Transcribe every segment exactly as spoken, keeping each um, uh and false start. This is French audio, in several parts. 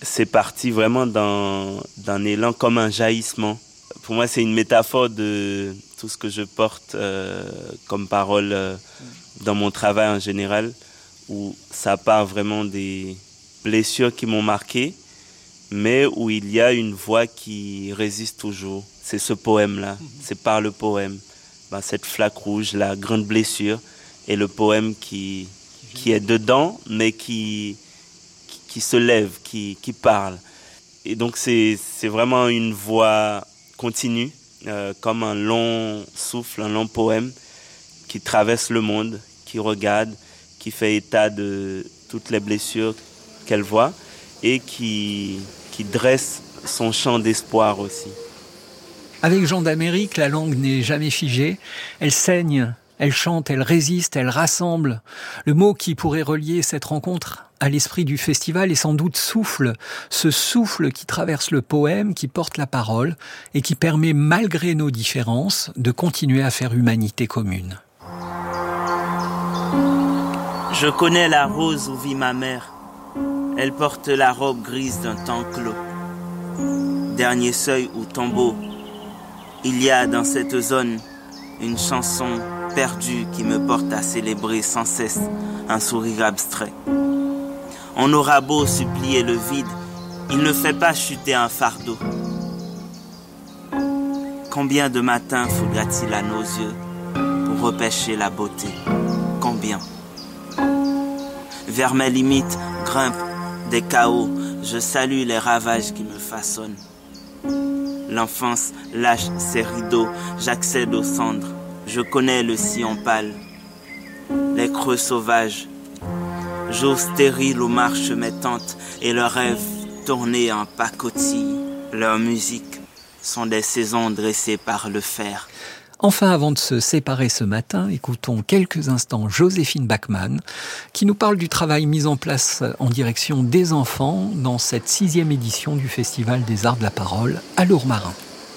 c'est parti vraiment d'un, d'un élan comme un jaillissement. Pour moi, c'est une métaphore de tout ce que je porte euh, comme parole euh, dans mon travail en général, où ça part vraiment des blessures qui m'ont marqué, mais où il y a une voix qui résiste toujours. C'est ce poème-là, c'est par le poème. Ben, cette flaque rouge, la grande blessure, et le poème qui, qui est dedans, mais qui, qui, qui se lève, qui, qui parle. Et donc c'est, c'est vraiment une voix continue, euh, comme un long souffle, un long poème qui traverse le monde, qui regarde, qui fait état de toutes les blessures qu'elle voit et qui, qui dresse son chant d'espoir aussi. Avec Jean d'Amérique, la langue n'est jamais figée, elle saigne, elle chante, elle résiste, elle rassemble. Le mot qui pourrait relier cette rencontre à l'esprit du festival est sans doute souffle, ce souffle qui traverse le poème, qui porte la parole et qui permet, malgré nos différences, de continuer à faire humanité commune. Je connais la rose où vit ma mère. Elle porte la robe grise d'un temps clos. Dernier seuil ou tombeau. Il y a dans cette zone une chanson perdue qui me porte à célébrer sans cesse un sourire abstrait. On aura beau supplier le vide, il ne fait pas chuter un fardeau. Combien de matins faudra-t-il à nos yeux pour repêcher la beauté? Combien? Vers mes limites grimpent des chaos, je salue les ravages qui me façonnent. L'enfance lâche ses rideaux, j'accède aux cendres, je connais le sillon pâle, les creux sauvages. J'ose stérile où marchent mes tantes et leurs rêves tournés en pacotille. Leurs musiques sont des saisons dressées par le fer. Enfin, avant de se séparer ce matin, écoutons quelques instants Joséphine Bachmann, qui nous parle du travail mis en place en direction des enfants dans cette sixième édition du Festival des Arts de la Parole à Lourmarin.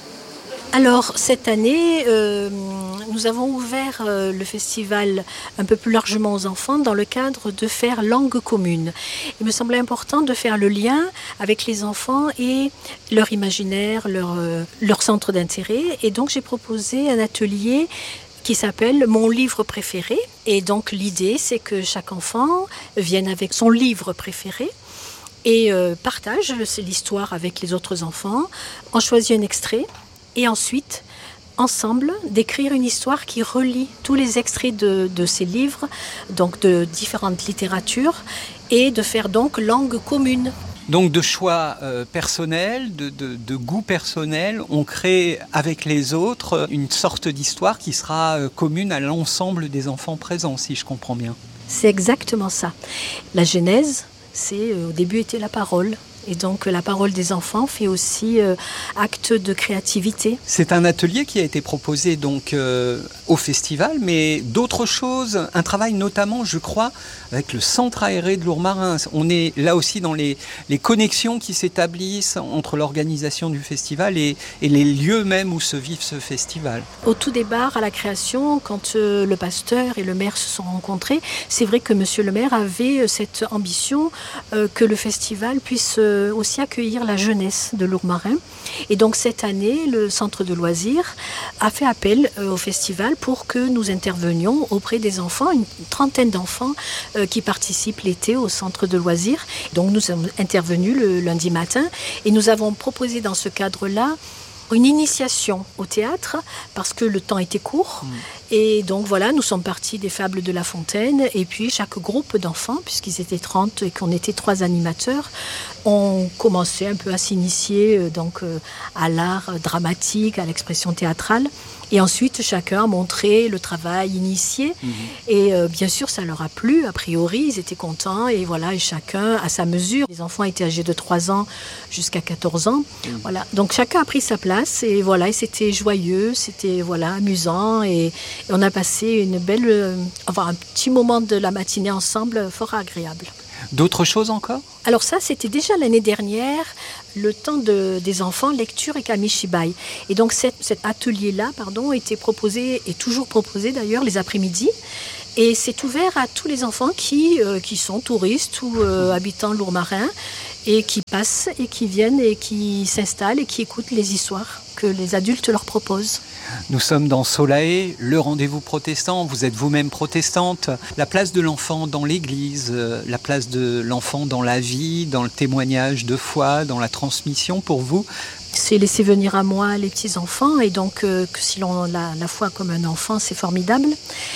Alors, cette année, euh, nous avons ouvert euh, le festival un peu plus largement aux enfants dans le cadre de faire langue commune. Il me semblait important de faire le lien avec les enfants et leur imaginaire, leur, euh, leur centre d'intérêt. Et donc, j'ai proposé un atelier qui s'appelle « Mon livre préféré ». Et donc, l'idée, c'est que chaque enfant vienne avec son livre préféré et euh, partage l'histoire avec les autres enfants. On choisit un extrait. Et ensuite, ensemble, d'écrire une histoire qui relie tous les extraits de, de ces livres, donc de différentes littératures, et de faire donc langue commune. Donc de choix euh, personnels, de, de, de goût personnel, on crée avec les autres une sorte d'histoire qui sera euh, commune à l'ensemble des enfants présents, si je comprends bien. C'est exactement ça. La genèse, c'est euh, au début était la parole. Et donc la parole des enfants fait aussi euh, acte de créativité. C'est un atelier qui a été proposé donc euh, au festival, mais d'autres choses, un travail notamment, je crois, avec le centre aéré de Lourmarin. On est là aussi dans les, les connexions qui s'établissent entre l'organisation du festival et, et les lieux même où se vit ce festival. Au tout départ, à la création, quand euh, le pasteur et le maire se sont rencontrés, c'est vrai que monsieur le maire avait cette ambition euh, que le festival puisse euh, aussi accueillir la jeunesse de Lourmarin. Et donc cette année, le centre de loisirs a fait appel euh, au festival pour que nous intervenions auprès des enfants, une trentaine d'enfants euh, qui participent l'été au centre de loisirs. Donc nous sommes intervenus le lundi matin et nous avons proposé dans ce cadre-là une initiation au théâtre parce que le temps était court. Mmh. Et donc voilà, nous sommes partis des Fables de La Fontaine et puis chaque groupe d'enfants, puisqu'ils étaient trente et qu'on était trois animateurs, ont commencé un peu à s'initier donc, à l'art dramatique, à l'expression théâtrale. Et ensuite, chacun a montré le travail initié. Mmh. Et euh, bien sûr, ça leur a plu. A priori, ils étaient contents. Et voilà, et chacun à sa mesure. Les enfants étaient âgés de trois ans jusqu'à quatorze ans. Mmh. Voilà. Donc, chacun a pris sa place. Et voilà, et c'était joyeux, c'était voilà, amusant. Et, et on a passé une belle, euh, enfin, un petit moment de la matinée ensemble, fort agréable. D'autres choses encore ? Alors ça, c'était déjà l'année dernière, le temps de, des enfants, lecture et kamishibai. Et donc cet, cet atelier-là, pardon, était proposé, et toujours proposé d'ailleurs, les après-midi. Et c'est ouvert à tous les enfants qui, euh, qui sont touristes ou euh, habitants Lourmarin. et qui passent et qui viennent et qui s'installent et qui écoutent les histoires que les adultes leur proposent. Nous sommes dans Solae, le rendez-vous protestant. Vous êtes vous-même protestante. La place de l'enfant dans l'Église, la place de l'enfant dans la vie, dans le témoignage de foi, dans la transmission pour vous. C'est laisser venir à moi les petits-enfants et donc euh, que si l'on la, la foi comme un enfant, c'est formidable.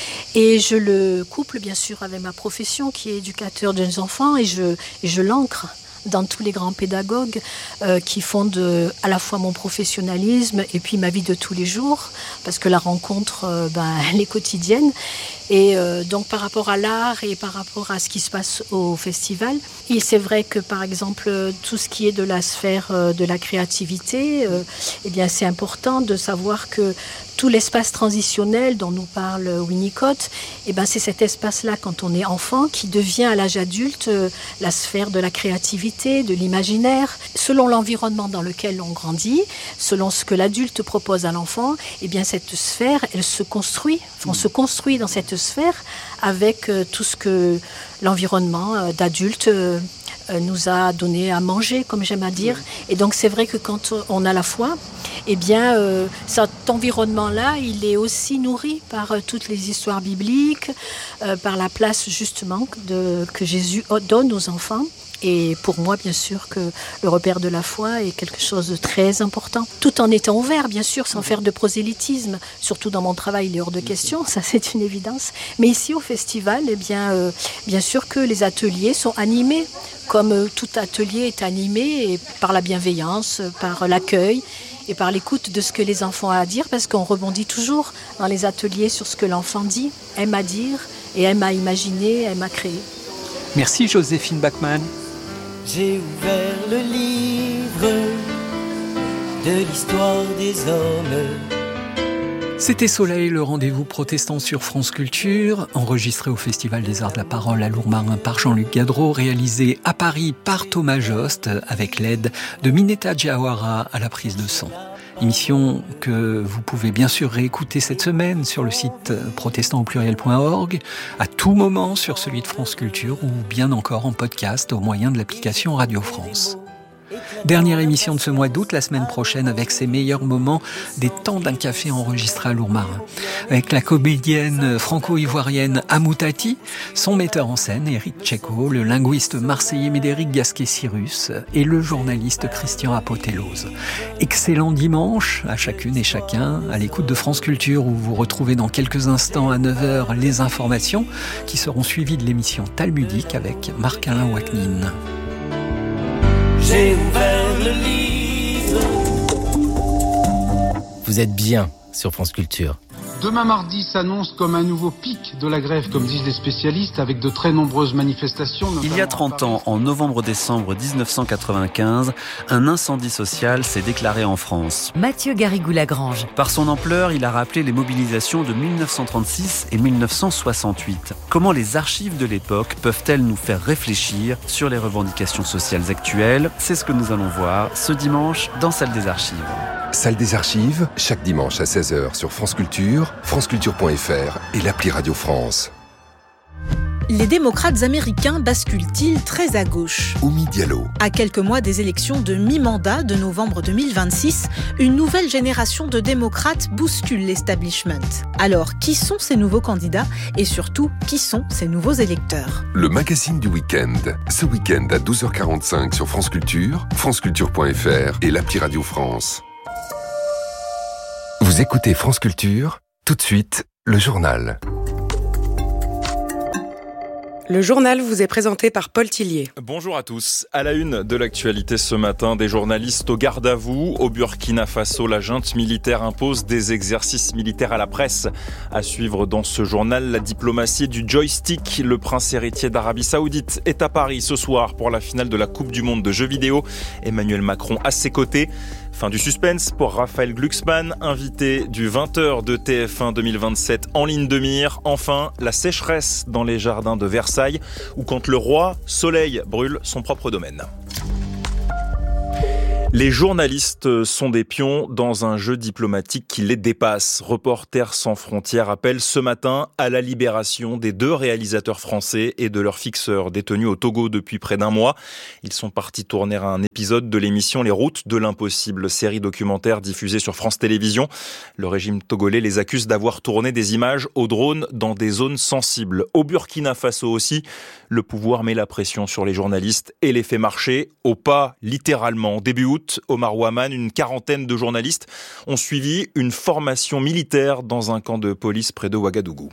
Et je le couple bien sûr avec ma profession qui est éducateur de jeunes enfants et je, et je l'ancre dans tous les grands pédagogues euh, qui fondent à la fois mon professionnalisme et puis ma vie de tous les jours, parce que la rencontre, euh, ben, elle est quotidienne. Et euh, donc par rapport à l'art et par rapport à ce qui se passe au festival, et c'est vrai que par exemple tout ce qui est de la sphère euh, de la créativité, euh, eh bien c'est important de savoir que tout l'espace transitionnel dont nous parle Winnicott, eh ben c'est cet espace-là quand on est enfant qui devient à l'âge adulte euh, la sphère de la créativité, de l'imaginaire. Selon l'environnement dans lequel on grandit, selon ce que l'adulte propose à l'enfant, eh bien cette sphère, elle se construit. On se construit dans cette sphère avec euh, tout ce que l'environnement euh, d'adulte euh, nous a donné à manger, comme j'aime à dire. Et donc c'est vrai que quand on a la foi, eh bien euh, cet environnement-là, il est aussi nourri par euh, toutes les histoires bibliques, euh, par la place justement de, que Jésus donne aux enfants. Et pour moi, bien sûr, que le repère de la foi est quelque chose de très important. Tout en étant ouvert, bien sûr, sans faire de prosélytisme. Surtout dans mon travail, il est hors de question, ça c'est une évidence. Mais ici, au festival, eh bien, euh, bien sûr que les ateliers sont animés, comme euh, tout atelier est animé et par la bienveillance, par l'accueil et par l'écoute de ce que les enfants ont à dire, parce qu'on rebondit toujours dans les ateliers sur ce que l'enfant dit, aime à dire et aime à imaginer, aime à créer. Merci Joséphine Bachmann. J'ai ouvert le livre de l'histoire des hommes. C'était Soleil, le rendez-vous protestant sur France Culture, enregistré au Festival des Arts de la Parole à Lourmarin par Jean-Luc Gadreau, réalisé à Paris par Thomas Jost, avec l'aide de Mineta Diawara à la prise de son. Émission que vous pouvez bien sûr réécouter cette semaine sur le site protestant au pluriel point org, à tout moment sur celui de France Culture ou bien encore en podcast au moyen de l'application Radio France. Dernière émission de ce mois d'août, la semaine prochaine, avec ses meilleurs moments des temps d'un café enregistré à Lourmarin. Avec la comédienne franco-ivoirienne Amoutati, son metteur en scène Éric Tchéco, le linguiste marseillais Médéric Gasquet-Cyrus et le journaliste Christian Apotelose. Excellent dimanche à chacune et chacun, à l'écoute de France Culture, où vous retrouvez dans quelques instants à neuf heures les informations qui seront suivies de l'émission Talmudique avec Marc-Alain Ouaknine. J'ai ouvert le livre. Vous êtes bien sur France Culture. Demain mardi s'annonce comme un nouveau pic de la grève, comme disent les spécialistes, avec de très nombreuses manifestations. Il y a trente ans, en novembre-décembre dix-neuf cent quatre-vingt-quinze, un incendie social s'est déclaré en France. Mathieu Garrigou-Lagrange. Par son ampleur, il a rappelé les mobilisations de dix-neuf cent trente-six et dix-neuf cent soixante-huit. Comment les archives de l'époque peuvent-elles nous faire réfléchir sur les revendications sociales actuelles ? C'est ce que nous allons voir ce dimanche dans Salle des Archives. Salle des Archives, chaque dimanche à seize heures sur France Culture, franceculture point f r et l'appli Radio France. Les démocrates américains basculent-ils très à gauche ? Oumi Diallo. À quelques mois des élections de mi-mandat de novembre deux mille vingt-six, une nouvelle génération de démocrates bouscule l'establishment. Alors, qui sont ces nouveaux candidats et surtout, qui sont ces nouveaux électeurs ? Le magazine du week-end. Ce week-end à douze heures quarante-cinq sur France Culture, franceculture point f r et l'appli Radio France. Vous écoutez France Culture, tout de suite, le journal. Le journal vous est présenté par Paul Tillier. Bonjour à tous. À la une de l'actualité ce matin, des journalistes au garde à vous. Au Burkina Faso, la junte militaire impose des exercices militaires à la presse. À suivre dans ce journal, la diplomatie du joystick. Le prince héritier d'Arabie Saoudite est à Paris ce soir pour la finale de la Coupe du Monde de jeux vidéo. Emmanuel Macron à ses côtés. Fin du suspense pour Raphaël Glucksmann, invité du vingt heures de T F un deux mille vingt-sept en ligne de mire. Enfin, la sécheresse dans les jardins de Versailles, ou quand le roi Soleil brûle son propre domaine. Les journalistes sont des pions dans un jeu diplomatique qui les dépasse. Reporters sans frontières appelle ce matin à la libération des deux réalisateurs français et de leurs fixeurs détenus au Togo depuis près d'un mois. Ils sont partis tourner un épisode de l'émission Les Routes de l'Impossible, série documentaire diffusée sur France Télévisions. Le régime togolais les accuse d'avoir tourné des images au drone dans des zones sensibles. Au Burkina Faso aussi, le pouvoir met la pression sur les journalistes et les fait marcher au pas, littéralement. Début août, Omar Ouaman, une quarantaine de journalistes ont suivi une formation militaire dans un camp de police près de Ouagadougou.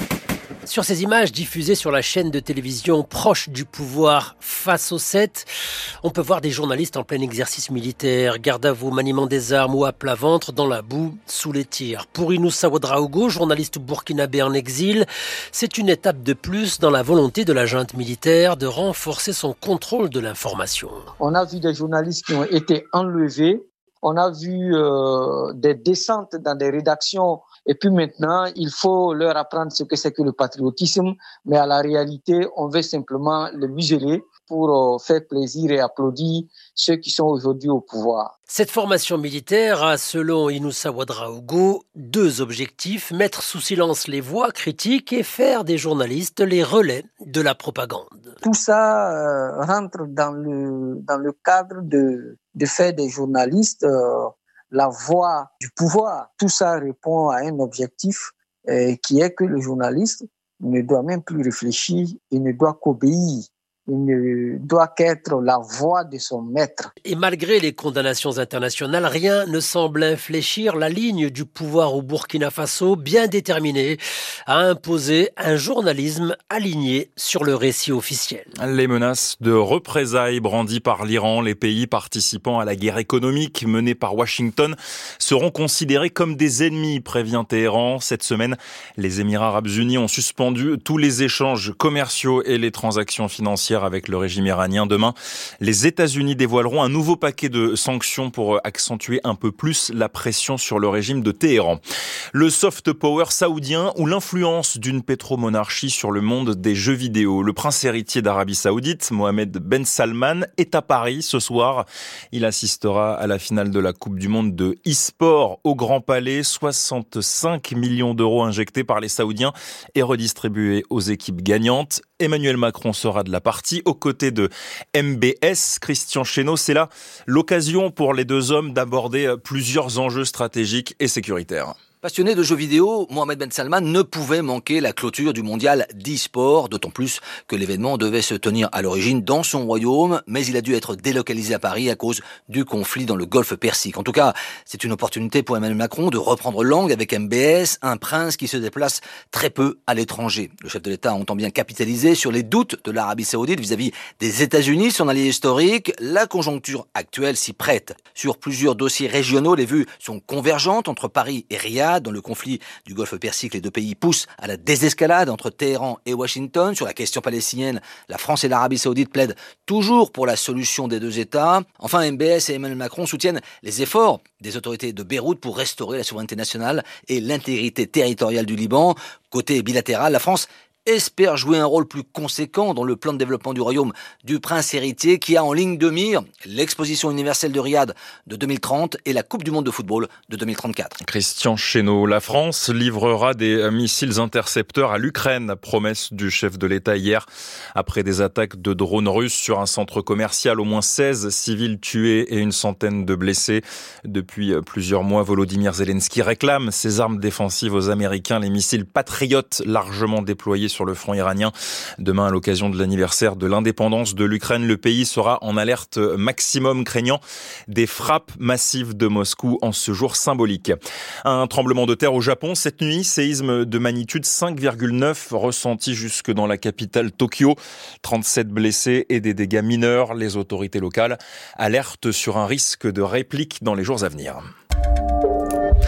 Sur ces images diffusées sur la chaîne de télévision proche du pouvoir Faso sept, on peut voir des journalistes en plein exercice militaire, garde à vous, maniement des armes ou à plat ventre dans la boue sous les tirs. Pour Inoussa Ouedraogo, journaliste burkinabé en exil, c'est une étape de plus dans la volonté de la junte militaire de renforcer son contrôle de l'information. On a vu des journalistes qui ont été enlevés, on a vu euh, des descentes dans des rédactions. Et puis maintenant, il faut leur apprendre ce que c'est que le patriotisme, mais à la réalité, on veut simplement le museler pour faire plaisir et applaudir ceux qui sont aujourd'hui au pouvoir. Cette formation militaire a, selon Inoussa Ouedraogo, deux objectifs, mettre sous silence les voix critiques et faire des journalistes les relais de la propagande. Tout ça euh, rentre dans le, dans le cadre de, de faire des journalistes euh, la voix du pouvoir. Tout ça répond à un objectif euh, qui est que le journaliste ne doit même plus réfléchir, il ne doit qu'obéir. Il ne doit qu'être la voix de son maître. Et malgré les condamnations internationales, rien ne semble infléchir la ligne du pouvoir au Burkina Faso, bien déterminé à imposer un journalisme aligné sur le récit officiel. Les menaces de représailles brandies par l'Iran, les pays participant à la guerre économique menée par Washington, seront considérés comme des ennemis, prévient Téhéran. Cette semaine, les Émirats arabes unis ont suspendu tous les échanges commerciaux et les transactions financières avec le régime iranien. Demain, les États-Unis dévoileront un nouveau paquet de sanctions pour accentuer un peu plus la pression sur le régime de Téhéran. Le soft power saoudien ou l'influence d'une pétromonarchie sur le monde des jeux vidéo. Le prince héritier d'Arabie Saoudite, Mohamed Ben Salman, est à Paris ce soir. Il assistera à la finale de la Coupe du monde de e-sport au Grand Palais. soixante-cinq millions d'euros injectés par les Saoudiens et redistribués aux équipes gagnantes. Emmanuel Macron sera de la partie aux côtés de M B S. Christian Chesneau, c'est là l'occasion pour les deux hommes d'aborder plusieurs enjeux stratégiques et sécuritaires. Passionné de jeux vidéo, Mohamed Ben Salman ne pouvait manquer la clôture du mondial d'e-sport, d'autant plus que l'événement devait se tenir à l'origine dans son royaume, mais il a dû être délocalisé à Paris à cause du conflit dans le golfe Persique. En tout cas, c'est une opportunité pour Emmanuel Macron de reprendre langue avec M B S, un prince qui se déplace très peu à l'étranger. Le chef de l'État entend bien capitaliser sur les doutes de l'Arabie Saoudite vis-à-vis des États-Unis, son allié historique. La conjoncture actuelle s'y prête. Sur plusieurs dossiers régionaux, les vues sont convergentes entre Paris et Riyad. Dans le conflit du golfe Persique, les deux pays poussent à la désescalade entre Téhéran et Washington. Sur la question palestinienne, la France et l'Arabie Saoudite plaident toujours pour la solution des deux États. Enfin, M B S et Emmanuel Macron soutiennent les efforts des autorités de Beyrouth pour restaurer la souveraineté nationale et l'intégrité territoriale du Liban. Côté bilatéral, la France espère jouer un rôle plus conséquent dans le plan de développement du royaume du prince héritier qui a en ligne de mire l'exposition universelle de Riyad de deux mille trente et la Coupe du monde de football de deux mille trente-quatre. Christian Chesneau, la France livrera des missiles intercepteurs à l'Ukraine, promesse du chef de l'État hier. Après des attaques de drones russes sur un centre commercial, au moins seize civils tués et une centaine de blessés. Depuis plusieurs mois, Volodymyr Zelensky réclame ces armes défensives aux Américains, les missiles Patriot largement déployés sur le front iranien. Demain, à l'occasion de l'anniversaire de l'indépendance de l'Ukraine, le pays sera en alerte maximum, craignant des frappes massives de Moscou en ce jour symbolique. Un tremblement de terre au Japon cette nuit, séisme de magnitude cinq virgule neuf ressenti jusque dans la capitale Tokyo. trente-sept blessés et des dégâts mineurs. Les autorités locales alertent sur un risque de réplique dans les jours à venir.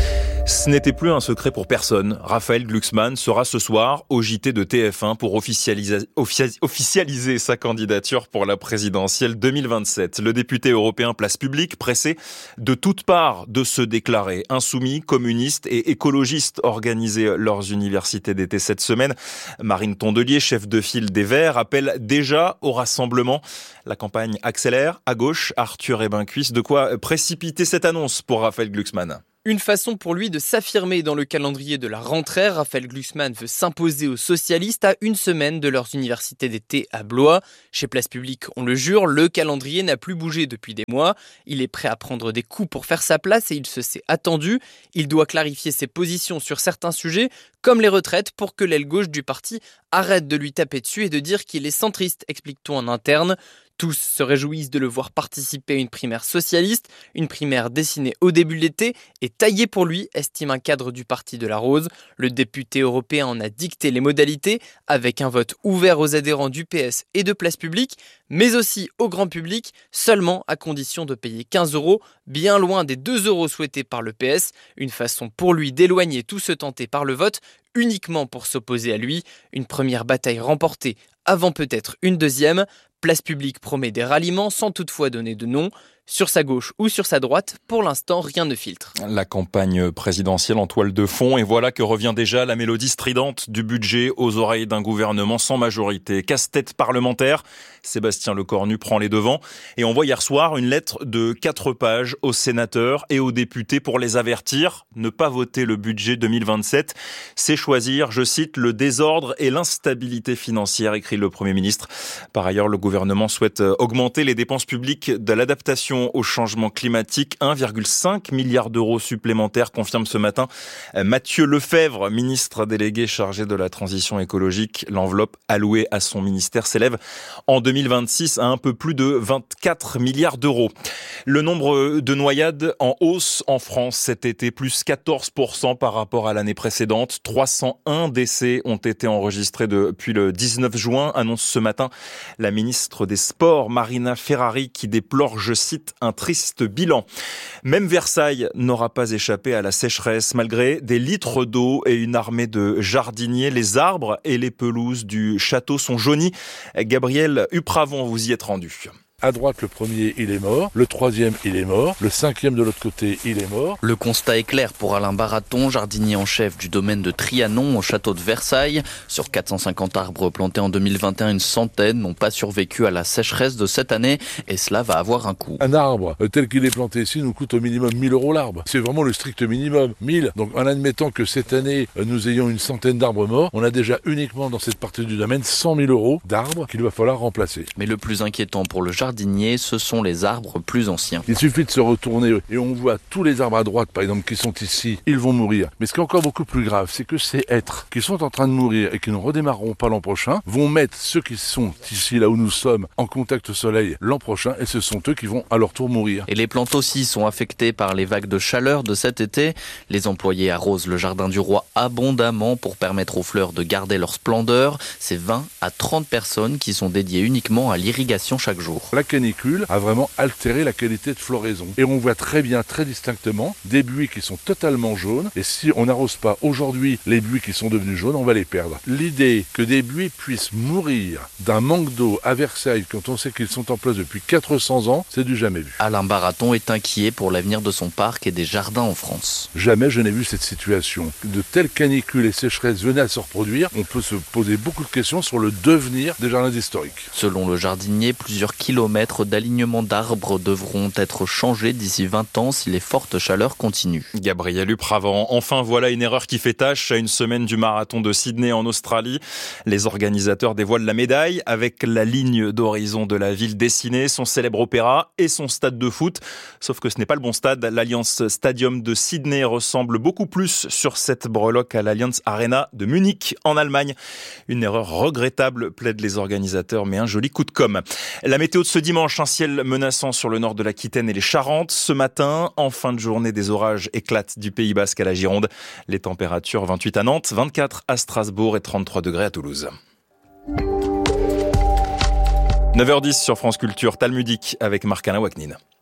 Ce n'était plus un secret pour personne. Raphaël Glucksmann sera ce soir au J T de T F un pour officialiser, officialiser sa candidature pour la présidentielle deux mille vingt-sept. Le député européen Place Publique, pressé de toutes parts de se déclarer. Insoumis, communistes et écologistes organisaient leurs universités d'été cette semaine. Marine Tondelier, chef de file des Verts, appelle déjà au rassemblement. La campagne accélère. À gauche, Arthur Ebencuis. De quoi précipiter cette annonce pour Raphaël Glucksmann? Une façon pour lui de s'affirmer dans le calendrier de la rentrée. Raphaël Glucksmann veut s'imposer aux socialistes à une semaine de leurs universités d'été à Blois. Chez Place Publique, on le jure, le calendrier n'a plus bougé depuis des mois. Il est prêt à prendre des coups pour faire sa place et il se sait attendu. Il doit clarifier ses positions sur certains sujets, comme les retraites, pour que l'aile gauche du parti arrête de lui taper dessus et de dire qu'il est centriste, explique-t-on en interne. Tous se réjouissent de le voir participer à une primaire socialiste, une primaire dessinée au début de l'été et taillée pour lui, estime un cadre du Parti de la Rose. Le député européen en a dicté les modalités avec un vote ouvert aux adhérents du P S et de Place Publique, mais aussi au grand public, seulement à condition de payer quinze euros, bien loin des deux euros souhaités par le P S. Une façon pour lui d'éloigner tout ce tenté par le vote, uniquement pour s'opposer à lui. Une première bataille remportée avant peut-être une deuxième. Place Publique promet des ralliements sans toutefois donner de nom. Sur sa gauche ou sur sa droite, pour l'instant, rien ne filtre. La campagne présidentielle en toile de fond, et voilà que revient déjà la mélodie stridente du budget aux oreilles d'un gouvernement sans majorité. Casse-tête parlementaire, Sébastien Lecornu prend les devants et envoie hier soir une lettre de quatre pages aux sénateurs et aux députés pour les avertir. Ne pas voter le budget deux mille vingt-sept, c'est choisir, je cite, le désordre et l'instabilité financière, écrit le Premier ministre. Par ailleurs, le gouvernement souhaite augmenter les dépenses publiques de l'adaptation au changement climatique. un virgule cinq milliard d'euros supplémentaires, confirme ce matin Mathieu Lefèvre, ministre délégué chargé de la transition écologique. L'enveloppe allouée à son ministère s'élève en deux mille vingt-six à un peu plus de vingt-quatre milliards d'euros. Le nombre de noyades en hausse en France cet été, plus quatorze pour cent par rapport à l'année précédente. trois cent un décès ont été enregistrés depuis le dix-neuf juin, annonce ce matin la ministre des Sports, Marina Ferrari, qui déplore, je cite, un triste bilan. Même Versailles n'aura pas échappé à la sécheresse. Malgré des litres d'eau et une armée de jardiniers, les arbres et les pelouses du château sont jaunis. Gabriel Upravon, vous y êtes rendu. À droite, le premier, il est mort. Le troisième, il est mort. Le cinquième de l'autre côté, il est mort. Le constat est clair pour Alain Baraton, jardinier en chef du domaine de Trianon au château de Versailles. Sur quatre cent cinquante arbres plantés en deux mille vingt et un, une centaine n'ont pas survécu à la sécheresse de cette année et cela va avoir un coût. Un arbre tel qu'il est planté ici nous coûte au minimum mille euros l'arbre. C'est vraiment le strict minimum, mille. Donc en admettant que cette année nous ayons une centaine d'arbres morts, on a déjà uniquement dans cette partie du domaine cent mille euros d'arbres qu'il va falloir remplacer. Mais le plus inquiétant pour le jardinier, ce sont les arbres plus anciens. Il suffit de se retourner et on voit tous les arbres à droite, par exemple, qui sont ici, ils vont mourir. Mais ce qui est encore beaucoup plus grave, c'est que ces hêtres qui sont en train de mourir et qui ne redémarreront pas l'an prochain, vont mettre ceux qui sont ici, là où nous sommes, en contact au soleil l'an prochain, et ce sont eux qui vont à leur tour mourir. Et les plantes aussi sont affectées par les vagues de chaleur de cet été. Les employés arrosent le jardin du roi abondamment pour permettre aux fleurs de garder leur splendeur. C'est vingt à trente personnes qui sont dédiées uniquement à l'irrigation chaque jour. La canicule a vraiment altéré la qualité de floraison. Et on voit très bien, très distinctement, des buis qui sont totalement jaunes. Et si on n'arrose pas aujourd'hui les buis qui sont devenus jaunes, on va les perdre. L'idée que des buis puissent mourir d'un manque d'eau à Versailles, quand on sait qu'ils sont en place depuis quatre cents ans, c'est du jamais vu. Alain Baraton est inquiet pour l'avenir de son parc et des jardins en France. Jamais je n'ai vu cette situation. De telles canicules et sécheresses venaient à se reproduire. On peut se poser beaucoup de questions sur le devenir des jardins historiques. Selon le jardinier, plusieurs kilomètres d'alignement d'arbres devront être changés d'ici vingt ans si les fortes chaleurs continuent. Gabriel Upravant. Enfin, voilà une erreur qui fait tâche à une semaine du marathon de Sydney en Australie. Les organisateurs dévoilent la médaille avec la ligne d'horizon de la ville dessinée, son célèbre opéra et son stade de foot. Sauf que ce n'est pas le bon stade. L'Allianz Stadium de Sydney ressemble beaucoup plus sur cette breloque à l'Allianz Arena de Munich en Allemagne. Une erreur regrettable, plaident les organisateurs, mais un joli coup de com'. La météo de ce dimanche, un ciel menaçant sur le nord de l'Aquitaine et les Charentes. Ce matin, en fin de journée, des orages éclatent du Pays Basque à la Gironde. Les températures vingt-huit à Nantes, vingt-quatre à Strasbourg et trente-trois degrés à Toulouse. neuf heures dix sur France Culture, Talmudique avec Marc-Alain Waknin.